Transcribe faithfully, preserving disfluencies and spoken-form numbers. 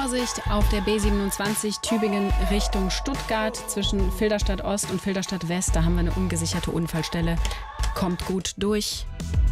Vorsicht auf der B siebenundzwanzig Tübingen Richtung Stuttgart zwischen Filderstadt Ost und Filderstadt West. Da haben wir eine ungesicherte Unfallstelle. Kommt gut durch.